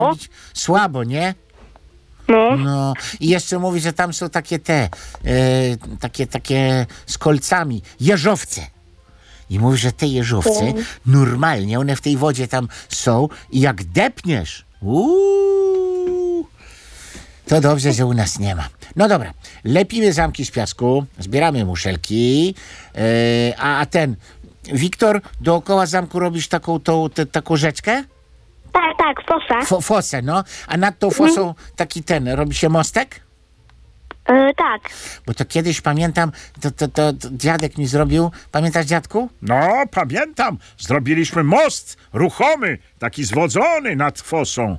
Słabo, nie? No. No. I jeszcze mówi, że tam są takie takie z kolcami, jeżowce. I mówi, że te jeżowce normalnie, one w tej wodzie tam są i jak depniesz, to dobrze, że u nas nie ma. No dobra, lepimy zamki z piasku, zbieramy muszelki, a ten, Wiktor, dookoła zamku robisz taką rzeczkę? Tak, fosa. Fosę, no. A nad tą fosą taki robi się mostek? Tak. Bo to kiedyś pamiętam, to dziadek mi zrobił. Pamiętasz, dziadku? No, pamiętam. Zrobiliśmy most ruchomy, taki zwodzony nad fosą.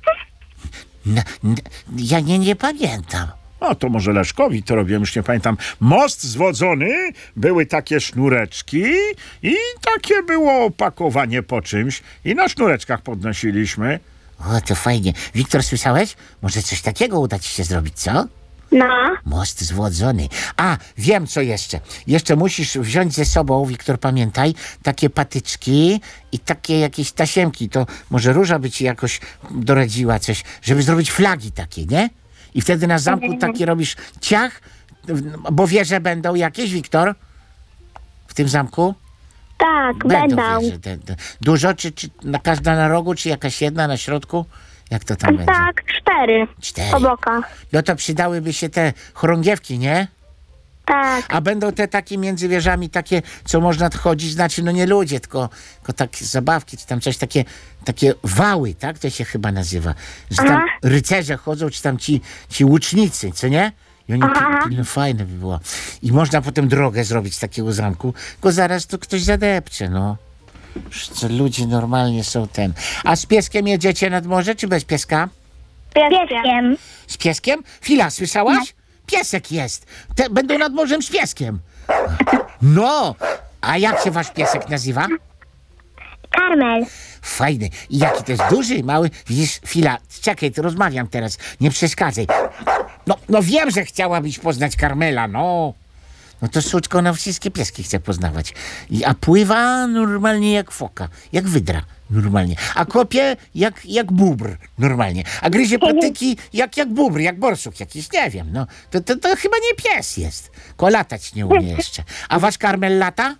Ja nie pamiętam. No, to może Leszkowi to robiłem, już nie pamiętam. Most zwodzony, były takie sznureczki i takie było opakowanie po czymś i na sznureczkach podnosiliśmy. O, to fajnie. Wiktor, słyszałeś? Może coś takiego uda ci się zrobić, co? No. Most zwodzony. A, wiem co jeszcze. Jeszcze musisz wziąć ze sobą, Wiktor, pamiętaj, takie patyczki i takie jakieś tasiemki. To może Róża by ci jakoś doradziła coś, żeby zrobić flagi takie, nie? I wtedy na zamku taki robisz ciach, bo wieże będą jakieś, Wiktor? W tym zamku? Tak, będą. Wieże. Dużo, czy każda na rogu, czy jakaś jedna na środku? Jak to tam będzie? Tak, 4. 4. Po bokach. No to przydałyby się te chorągiewki, nie? Tak. A będą te takie między wieżami, takie, co można chodzić, znaczy no nie ludzie, tylko takie zabawki, czy tam coś, takie wały, tak? To się chyba nazywa. Że tam rycerze chodzą, czy tam ci łucznicy, co nie? I oni, no fajne by było. I można potem drogę zrobić z takiego zamku, tylko zaraz to ktoś zadepcze, no. Co ludzie normalnie są A z pieskiem jedziecie nad morze, czy bez pieska? Pieskiem. Z pieskiem? Chwila, słyszałaś? Piesek jest. Będą nad morzem z pieskiem. No, a jak się wasz piesek nazywa? Karmel. Fajny. I jaki to jest duży, mały? Widzisz, chwila, czekaj, to rozmawiam teraz. Nie przeszkadzaj. No wiem, że chciałabyś poznać Karmela, no. No to Suczko, ona wszystkie pieski chce poznawać. A pływa normalnie jak foka, jak wydra, normalnie. A kopie jak bóbr, normalnie. A gryzie patyki jak bóbr, jak borsuk jakiś, nie wiem. No, to chyba nie pies jest. Latać nie umie jeszcze. A wasz Karmel lata?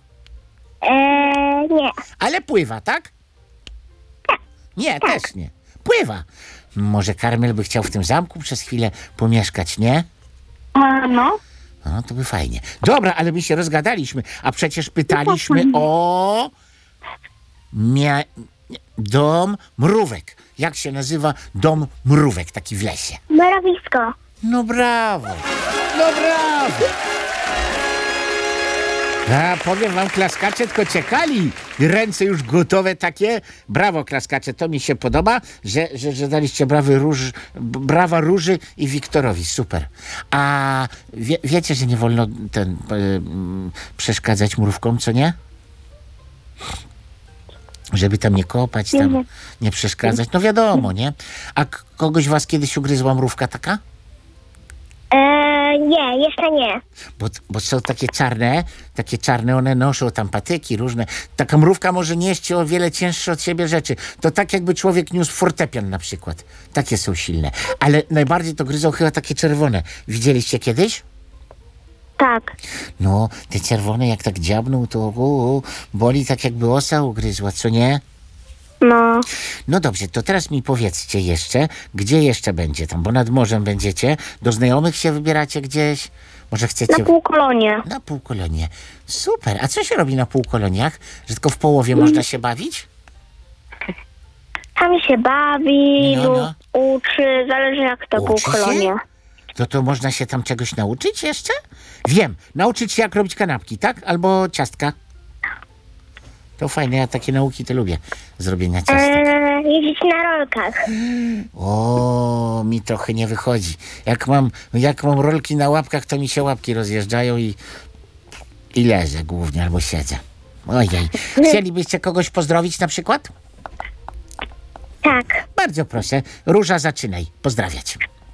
Nie. Ale pływa, tak? Nie, też nie. Pływa. Może Karmel by chciał w tym zamku przez chwilę pomieszkać, nie? No. No, to by fajnie. Dobra, ale my się rozgadaliśmy, a przecież pytaliśmy o dom mrówek. Jak się nazywa dom mrówek, taki w lesie? Mrowisko. No brawo, no brawo. A powiem wam, klaskacze tylko czekali. Ręce już gotowe takie. Brawo, klaskacze, to mi się podoba, że daliście brawa Róży i Wiktorowi. Super. A wiecie, że nie wolno przeszkadzać mrówkom, co nie? Żeby tam nie kopać, tam nie przeszkadzać. No wiadomo, nie? A kogoś was kiedyś ugryzła mrówka taka? Nie, jeszcze nie. Bo są takie czarne, one noszą tam patyki różne. Taka mrówka może nieść o wiele cięższe od siebie rzeczy. To tak jakby człowiek niósł fortepian na przykład. Takie są silne. Ale najbardziej to gryzą chyba takie czerwone. Widzieliście kiedyś? Tak. No, te czerwone jak tak dziabną, to boli tak jakby osa ugryzła, co nie? No. No dobrze, to teraz mi powiedzcie jeszcze, gdzie jeszcze będzie tam, bo nad morzem będziecie, do znajomych się wybieracie gdzieś, może chcecie... Na półkolonie. Na półkolonie. Super, a co się robi na półkoloniach? Że tylko w połowie można się bawić? Tam się bawi, No. uczy, zależy jak to Uczy się? półkolonie. To można się tam czegoś nauczyć jeszcze? Wiem, nauczyć się jak robić kanapki, tak? Albo ciastka. To fajne, ja takie nauki to lubię. Zrobienia ciastek. Jeździć na rolkach. O, mi trochę nie wychodzi. Jak mam rolki na łapkach, to mi się łapki rozjeżdżają i leżę głównie, albo siedzę. Ojej. Chcielibyście kogoś pozdrowić na przykład? Tak. Bardzo proszę. Róża, zaczynaj. Pozdrawiać.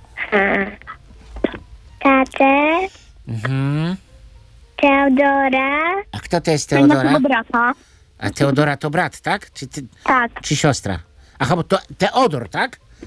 Tatę. Mhm. Teodora. A kto to jest Teodora? brata. A Teodora to brat, tak? Tak. Czy siostra? Aha, bo to Teodor, tak?